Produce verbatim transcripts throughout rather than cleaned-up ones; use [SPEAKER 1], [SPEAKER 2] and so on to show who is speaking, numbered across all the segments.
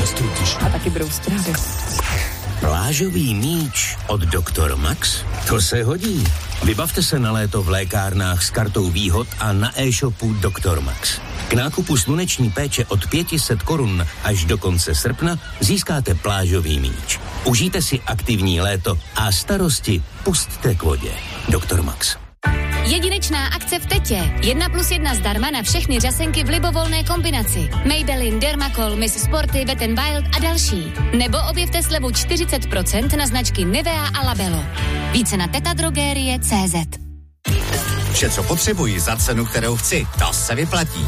[SPEAKER 1] A taky broustry.
[SPEAKER 2] Plážový míč od doktor Max? To se hodí. Vybavte se na léto v lékárnách s kartou výhod a na e-shopu doktor Max. K nákupu sluneční péče od pět set korun až do konce srpna získáte plážový míč. Užijte si aktivní léto a starosti pusťte k vodě. doktor Max.
[SPEAKER 3] Jedinečná akce v Tetě. Jedna plus jedna zdarma na všechny řasenky v libovolné kombinaci. Maybelline, Dermacol, Miss Sporty, Wet n Wild a další. Nebo objevte slevu čtyřicet procent na značky Nivea a Labello. Více na tetadrogerie tečka cé zet.
[SPEAKER 4] Vše, co potřebuji za cenu, kterou chci, to se vyplatí.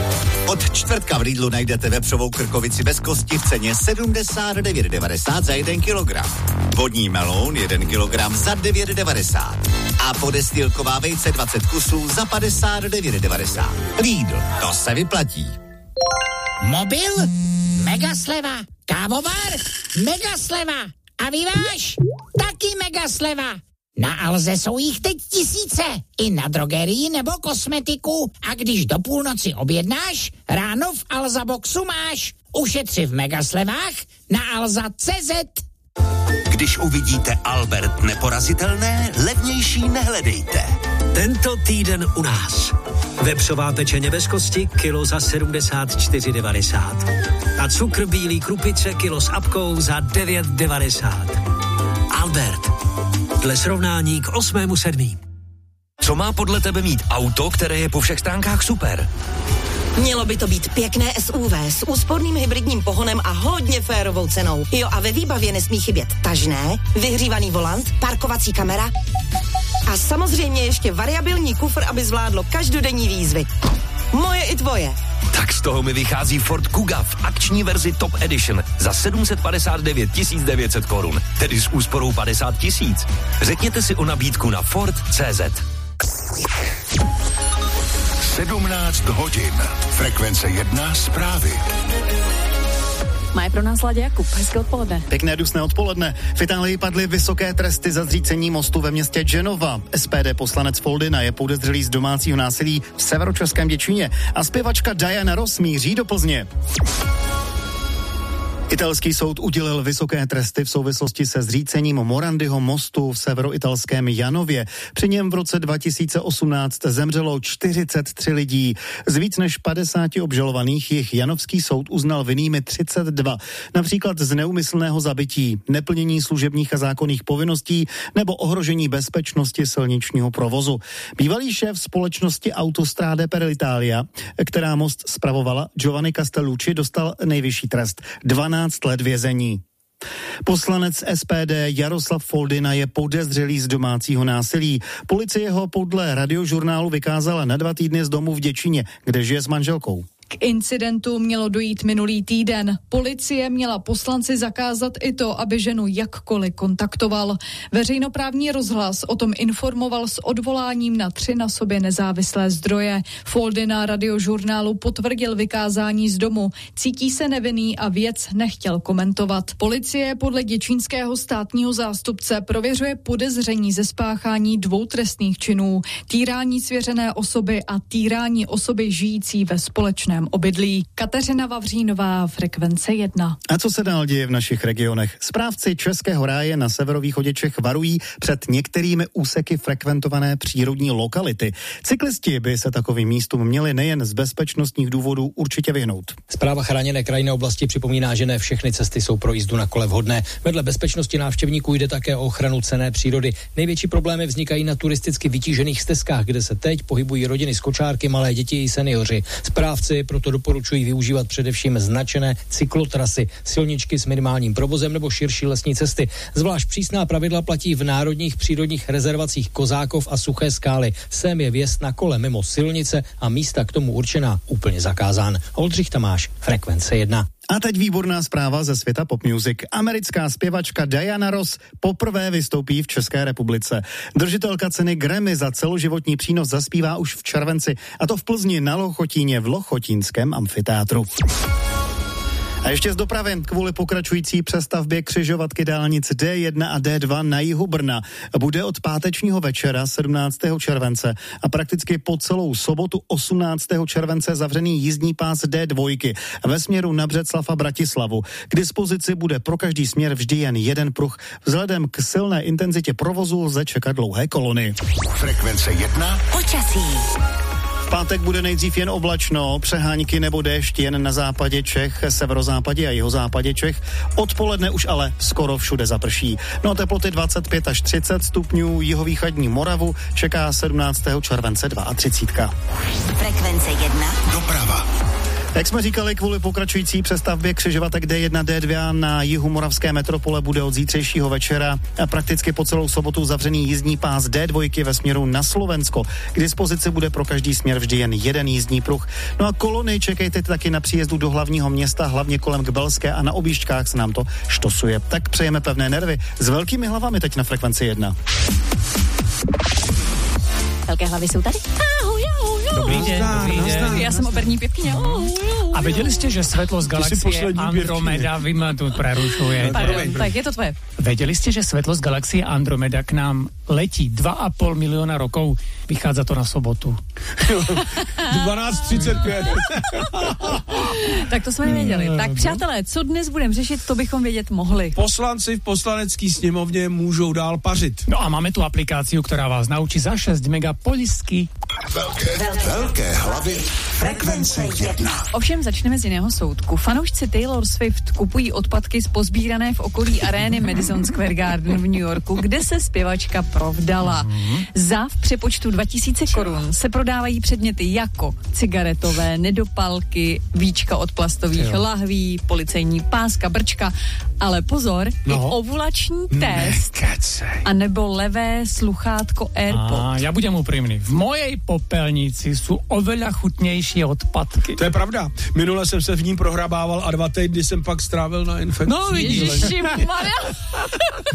[SPEAKER 4] Od čtvrtka v Lidlu najdete vepřovou krkovici bez kosti v ceně sedmdesát devět devadesát za jeden kilogram. Vodní meloun jeden kilogram za devět devadesát. A podestýlková vejce dvacet kusů za padesát devět devadesát. Lidl, to se vyplatí.
[SPEAKER 5] Mobil? Mega sleva. Kávovar? Mega sleva. A vyváž? Taky mega sleva. Na Alze jsou jich teď tisíce. I na drogerii nebo kosmetiku. A když do půlnoci objednáš, ráno v Alza Boxu máš. Ušetři v megaslevách na alza tečka cé zet.
[SPEAKER 6] Když uvidíte Albert neporazitelné, levnější nehledejte.
[SPEAKER 7] Tento týden u nás. Vepřová pečeně bez kosti, kilo za sedmdesát čtyři devadesát. A cukr bílý krupice, kilo s apkou za devět devadesát. Albert. Dle srovnání k osmému sedmý.
[SPEAKER 6] Co má podle tebe mít auto, které je po všech stránkách super?
[SPEAKER 8] Mělo by to být pěkné S U V s úsporným hybridním pohonem a hodně férovou cenou. Jo, a ve výbavě nesmí chybět tažné, vyhřívaný volant, parkovací kamera a samozřejmě ještě variabilní kufr, aby zvládlo každodenní výzvy. Moje i tvoje.
[SPEAKER 6] Tak z toho mi vychází Ford Kuga v akční verzi Top Edition za sedm set padesát devět tisíc devět set korun, tedy s úsporou padesát tisíc. Řekněte si o nabídku na Ford tečka cé zet.
[SPEAKER 9] sedmnáct hodin. Frekvence jedna zprávy.
[SPEAKER 1] Má je pro nás Ladě Jakub. Hezké odpoledne.
[SPEAKER 10] Pěkné dusné odpoledne. V Itálii padly vysoké tresty za zřícení mostu ve městě Genova. S P D poslanec Foldina je podezřelý z domácího násilí v severočeském Děčíně a zpěvačka Diana Ross míří do Plzně. Italský soud udělil vysoké tresty v souvislosti se zřícením Morandiho mostu v severoitalském Janově. Při něm v roce dva tisíce osmnáct zemřelo čtyřicet tři lidí. Z víc než padesáti obžalovaných jich janovský soud uznal vinnými třicet dva. Například z neúmyslného zabití, neplnění služebních a zákonných povinností nebo ohrožení bezpečnosti silničního provozu. Bývalý šéf společnosti Autostrade per l'Italia, která most spravovala, Giovanni Castellucci, dostal nejvyšší trest dvanáct let vězení. Poslanec S P D Jaroslav Foldina je podezřelý z domácího násilí. Policie ho podle Radiožurnálu vykázala na dva týdny z domu v Děčíně, kde žije s manželkou.
[SPEAKER 11] K incidentu mělo dojít minulý týden. Policie měla poslanci zakázat i to, aby ženu jakkoliv kontaktoval. Veřejnoprávní rozhlas o tom informoval s odvoláním na tři na sobě nezávislé zdroje. Foldina Radiožurnálu potvrdil vykázání z domu. Cítí se nevinný a věc nechtěl komentovat. Policie podle děčínského státního zástupce prověřuje podezření ze spáchání dvou trestných činů. Týrání svěřené osoby a týrání osoby žijící ve společném obydlí. Kateřina Vavřínová, Frekvence jedna.
[SPEAKER 10] A co se dál děje v našich regionech? Správci Českého ráje na severovýchodě Čech varují před některými úseky frekventované přírodní lokality. Cyklisti by se takovým místům měli nejen z bezpečnostních důvodů určitě vyhnout.
[SPEAKER 12] Správa chráněné krajinné oblasti připomíná, že ne všechny cesty jsou pro jízdu na kole vhodné. Vedle bezpečnosti návštěvníků jde také o ochranu cenné přírody. Největší problémy vznikají na turisticky vytížených stezkách, kde se teď pohybují rodiny s kočárky, malé děti i seniori. Správci proto doporučují využívat především značené cyklotrasy, silničky s minimálním provozem nebo širší lesní cesty. Zvlášť přísná pravidla platí v národních přírodních rezervacích Kozákov a Suché Skály. Sem je vjezd na kole mimo silnice a místa k tomu určená úplně zakázán. Oldřich Tamáš, Frekvence jedna.
[SPEAKER 10] A teď výborná zpráva ze světa pop music. Americká zpěvačka Diana Ross poprvé vystoupí v České republice. Držitelka ceny Grammy za celoživotní přínos zaspívá už v červenci, a to v Plzni na Lochotíně v Lochotínském amfiteátru. A ještě z dopravy. Kvůli pokračující přestavbě křižovatky dálnic D jedna a D dva na jihu Brna bude od pátečního večera sedmnáctého července a prakticky po celou sobotu osmnáctého července zavřený jízdní pás D dva ve směru na Břeclav a Bratislavu. K dispozici bude pro každý směr vždy jen jeden pruh. Vzhledem k silné intenzitě provozu lze čekat dlouhé kolony.
[SPEAKER 9] Frekvence jedna.
[SPEAKER 3] Počasí.
[SPEAKER 10] V pátek bude nejdřív jen oblačno, přehánky nebo déšť jen na západě Čech, severozápadě a jihozápadě Čech. Odpoledne už ale skoro všude zaprší. No a teploty dvacet pět až třicet stupňů, jihovýchodní Moravu čeká sedmnáctého července třicet dva.
[SPEAKER 3] Frekvence jedna.
[SPEAKER 9] Doprava.
[SPEAKER 10] Jak jsme říkali, kvůli pokračující přestavbě křižovatek D jedna D dva na jihu moravské metropole bude od zítřejšího večera a prakticky po celou sobotu zavřený jízdní pás D dva ve směru na Slovensko. K dispozici bude pro každý směr vždy jen jeden jízdní pruh. No a kolony čekejte taky na příjezdu do hlavního města, hlavně kolem Kbelské a na objížďkách se nám to štosuje. Tak přejeme pevné nervy s velkými hlavami teď na Frekvenci jedna.
[SPEAKER 1] Velké hlavy jsou tady. Ahoj, ahoj, ahoj.
[SPEAKER 13] Dobrý den, dobrý den.
[SPEAKER 1] Já jsem operní pěvkyně.
[SPEAKER 13] A věděli jste, že světlo z galaxie Andromeda, vy mě tu prerušujete.
[SPEAKER 1] Pardon, tak je to tvoje.
[SPEAKER 13] Věděli jste, že světlo z galaxie Andromeda k nám letí dva a půl milióna rokov? Vychádza to na sobotu.
[SPEAKER 14] dvanáct třicet pět.
[SPEAKER 1] Tak to jsme nevěděli. Tak přátelé, co dnes budeme řešit, to bychom vědět mohli.
[SPEAKER 14] Poslanci v poslanecké sněmovně můžou dál pařit.
[SPEAKER 13] No a máme tu aplikáciu, která vás naučí za šest mega polisky.
[SPEAKER 9] Velké, velké, velké hlavy. Frekvence jedna.
[SPEAKER 1] Ovšem začneme z jiného soudku. Fanoušci Taylor Swift kupují odpadky z pozbírané v okolí arény Madison Square Garden v New Yorku, kde se zpěvačka provdala. Za v přepočtu dva tisíce korun se prodávají předměty jako cigaretové nedopalky, víčka od plastových lahví, policejní páska, brčka, ale pozor, no. i ovulační test a nebo levé sluchátko AirPod.
[SPEAKER 13] A já budem upřímný. V mojej popelnici jsou oveľa chutnější odpadky.
[SPEAKER 14] To je pravda. Minule jsem se v ním prohrabával a dva týdny jsem pak strávil na infekci.
[SPEAKER 13] No vidíš.